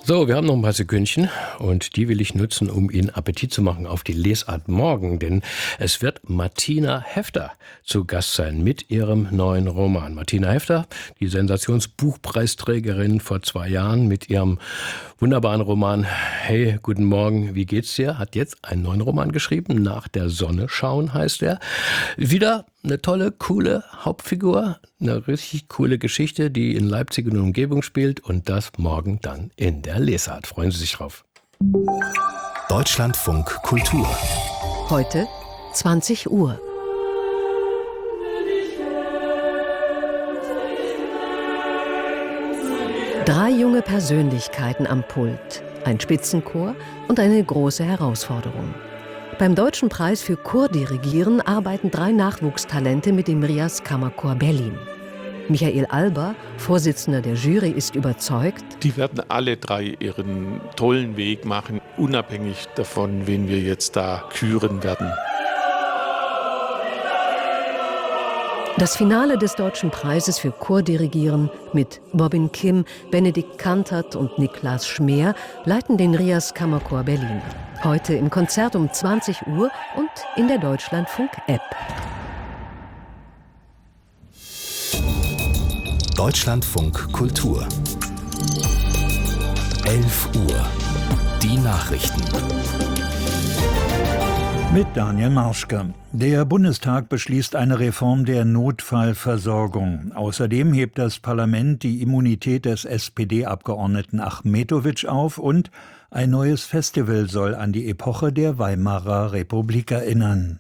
So, wir haben noch ein paar Sekündchen und die will ich nutzen, um Ihnen Appetit zu machen auf die Lesart morgen, denn es wird Martina Hefter zu Gast sein mit ihrem neuen Roman. Martina Hefter, die Sensationsbuchpreisträgerin vor 2 Jahren mit ihrem wunderbaren Roman Hey, guten Morgen, wie geht's dir? Hat jetzt einen neuen Roman geschrieben, Nach der Sonne schauen heißt er. Wieder eine tolle, coole Hauptfigur, eine richtig coole Geschichte, die in Leipzig und Umgebung spielt und das morgen dann in der Lesart. Freuen Sie sich drauf. Deutschlandfunk Kultur. Heute 20 Uhr. Drei junge Persönlichkeiten am Pult, ein Spitzenchor und eine große Herausforderung. Beim Deutschen Preis für Chordirigieren arbeiten 3 Nachwuchstalente mit dem Rias Kammerchor Berlin. Michael Alber, Vorsitzender der Jury, ist überzeugt: Die werden alle 3 ihren tollen Weg machen, unabhängig davon, wen wir jetzt da küren werden. Das Finale des Deutschen Preises für Chordirigieren mit Bobin Kim, Benedikt Kantert und Niklas Schmeer leiten den Rias Kammerchor Berlin. Heute im Konzert um 20 Uhr und in der Deutschlandfunk-App. Deutschlandfunk Kultur. 11 Uhr. Die Nachrichten. Mit Daniel Marschke. Der Bundestag beschließt eine Reform der Notfallversorgung. Außerdem hebt das Parlament die Immunität des SPD-Abgeordneten Achmetović auf und ein neues Festival soll an die Epoche der Weimarer Republik erinnern.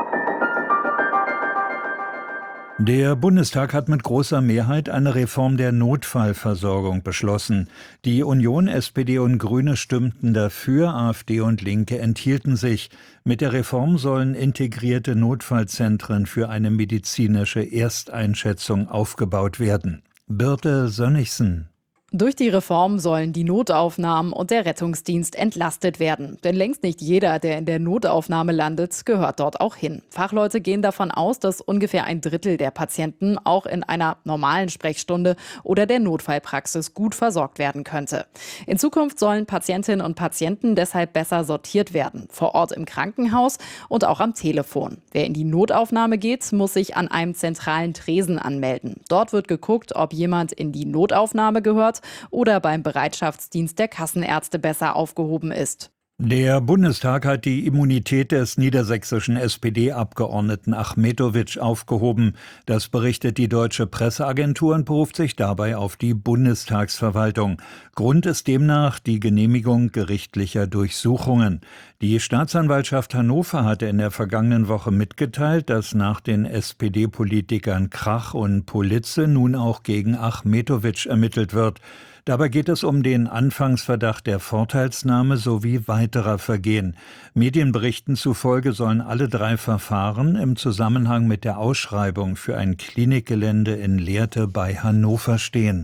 Der Bundestag hat mit großer Mehrheit eine Reform der Notfallversorgung beschlossen. Die Union, SPD und Grüne stimmten dafür, AfD und Linke enthielten sich. Mit der Reform sollen integrierte Notfallzentren für eine medizinische Ersteinschätzung aufgebaut werden. Birte Sönnigsen. Durch die Reform sollen die Notaufnahmen und der Rettungsdienst entlastet werden. Denn längst nicht jeder, der in der Notaufnahme landet, gehört dort auch hin. Fachleute gehen davon aus, dass ungefähr 1/3 der Patienten auch in einer normalen Sprechstunde oder der Notfallpraxis gut versorgt werden könnte. In Zukunft sollen Patientinnen und Patienten deshalb besser sortiert werden. Vor Ort im Krankenhaus und auch am Telefon. Wer in die Notaufnahme geht, muss sich an einem zentralen Tresen anmelden. Dort wird geguckt, ob jemand in die Notaufnahme gehört oder beim Bereitschaftsdienst der Kassenärzte besser aufgehoben ist. Der Bundestag hat die Immunität des niedersächsischen SPD-Abgeordneten Achmetović aufgehoben. Das berichtet die Deutsche Presseagentur und beruft sich dabei auf die Bundestagsverwaltung. Grund ist demnach die Genehmigung gerichtlicher Durchsuchungen. Die Staatsanwaltschaft Hannover hatte in der vergangenen Woche mitgeteilt, dass nach den SPD-Politikern Krach und Politze nun auch gegen Achmetović ermittelt wird. Dabei geht es um den Anfangsverdacht der Vorteilsnahme sowie weiterer Vergehen. Medienberichten zufolge sollen alle 3 Verfahren im Zusammenhang mit der Ausschreibung für ein Klinikgelände in Lehrte bei Hannover stehen.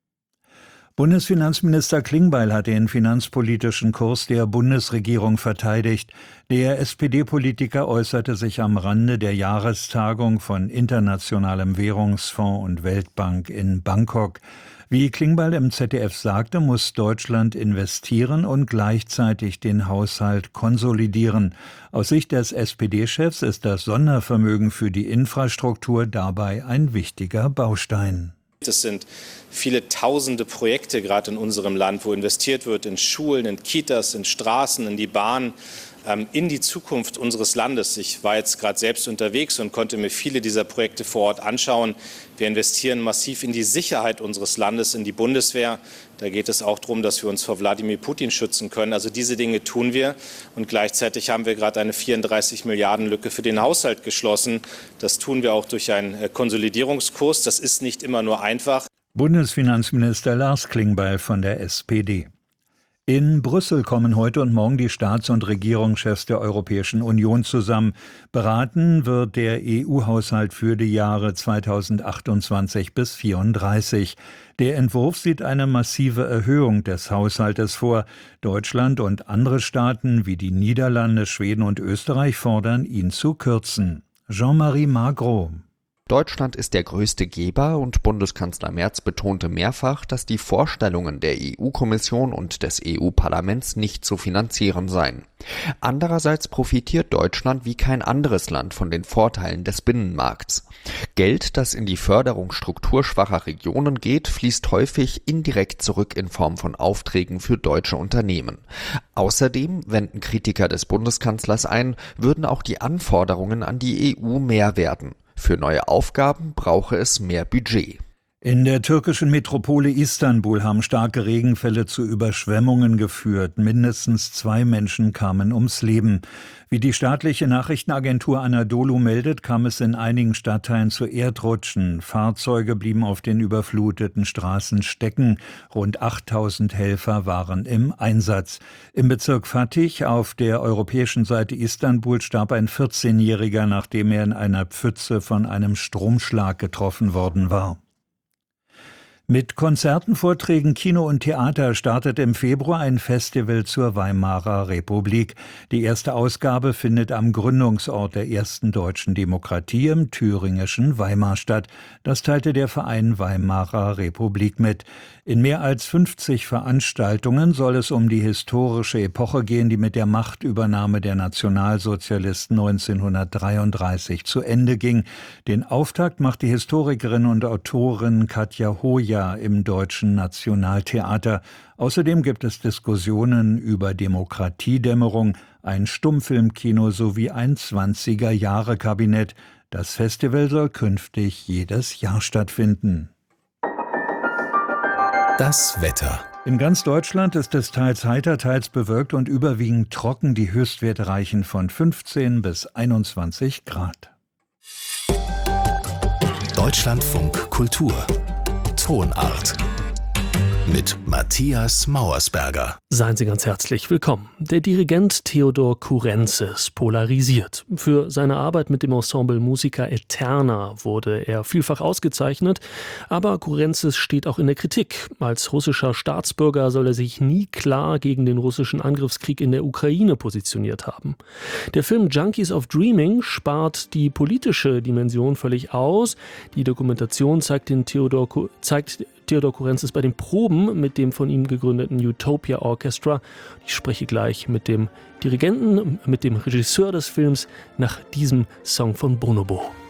Bundesfinanzminister Klingbeil hat den finanzpolitischen Kurs der Bundesregierung verteidigt. Der SPD-Politiker äußerte sich am Rande der Jahrestagung von Internationalem Währungsfonds und Weltbank in Bangkok. Wie Klingbeil im ZDF sagte, muss Deutschland investieren und gleichzeitig den Haushalt konsolidieren. Aus Sicht des SPD-Chefs ist das Sondervermögen für die Infrastruktur dabei ein wichtiger Baustein. Es sind viele tausende Projekte gerade in unserem Land, wo investiert wird in Schulen, in Kitas, in Straßen, in die Bahn, in die Zukunft unseres Landes. Ich war jetzt gerade selbst unterwegs und konnte mir viele dieser Projekte vor Ort anschauen. Wir investieren massiv in die Sicherheit unseres Landes, in die Bundeswehr. Da geht es auch darum, dass wir uns vor Wladimir Putin schützen können. Also diese Dinge tun wir. Und gleichzeitig haben wir gerade eine 34 Milliarden Lücke für den Haushalt geschlossen. Das tun wir auch durch einen Konsolidierungskurs. Das ist nicht immer nur einfach. Bundesfinanzminister Lars Klingbeil von der SPD. In Brüssel kommen heute und morgen die Staats- und Regierungschefs der Europäischen Union zusammen. Beraten wird der EU-Haushalt für die Jahre 2028 bis 2034. Der Entwurf sieht eine massive Erhöhung des Haushaltes vor. Deutschland und andere Staaten wie die Niederlande, Schweden und Österreich fordern, ihn zu kürzen. Jean-Marie Magro. Deutschland ist der größte Geber und Bundeskanzler Merz betonte mehrfach, dass die Vorstellungen der EU-Kommission und des EU-Parlaments nicht zu finanzieren seien. Andererseits profitiert Deutschland wie kein anderes Land von den Vorteilen des Binnenmarkts. Geld, das in die Förderung strukturschwacher Regionen geht, fließt häufig indirekt zurück in Form von Aufträgen für deutsche Unternehmen. Außerdem, wenden Kritiker des Bundeskanzlers ein, würden auch die Anforderungen an die EU mehr werden. Für neue Aufgaben brauche es mehr Budget. In der türkischen Metropole Istanbul haben starke Regenfälle zu Überschwemmungen geführt. Mindestens 2 Menschen kamen ums Leben. Wie die staatliche Nachrichtenagentur Anadolu meldet, kam es in einigen Stadtteilen zu Erdrutschen. Fahrzeuge blieben auf den überfluteten Straßen stecken. Rund 8000 Helfer waren im Einsatz. Im Bezirk Fatih auf der europäischen Seite Istanbul starb ein 14-Jähriger, nachdem er in einer Pfütze von einem Stromschlag getroffen worden war. Mit Konzerten, Vorträgen, Kino und Theater startet im Februar ein Festival zur Weimarer Republik. Die erste Ausgabe findet am Gründungsort der ersten deutschen Demokratie im thüringischen Weimar statt. Das teilte der Verein Weimarer Republik mit. In mehr als 50 Veranstaltungen soll es um die historische Epoche gehen, die mit der Machtübernahme der Nationalsozialisten 1933 zu Ende ging. Den Auftakt macht die Historikerin und Autorin Katja Hoja im Deutschen Nationaltheater. Außerdem gibt es Diskussionen über Demokratiedämmerung, ein Stummfilmkino sowie ein 20er-Jahre-Kabinett. Das Festival soll künftig jedes Jahr stattfinden. Das Wetter. In ganz Deutschland ist es teils heiter, teils bewölkt und überwiegend trocken. Die Höchstwerte reichen von 15 bis 21 Grad. Deutschlandfunk Kultur. Tonart. Mit Matthias Mauersberger. Seien Sie ganz herzlich willkommen. Der Dirigent Theodor Kurenzis polarisiert. Für seine Arbeit mit dem Ensemble Musica Eterna wurde er vielfach ausgezeichnet, aber Kurenzis steht auch in der Kritik. Als russischer Staatsbürger soll er sich nie klar gegen den russischen Angriffskrieg in der Ukraine positioniert haben. Der Film Junkies of Dreaming spart die politische Dimension völlig aus. Die Dokumentation zeigt Theodor Kurenzis bei den Proben mit dem von ihm gegründeten Utopia Orchestra. Ich spreche gleich mit dem Dirigenten, mit dem Regisseur des Films nach diesem Song von Bonobo.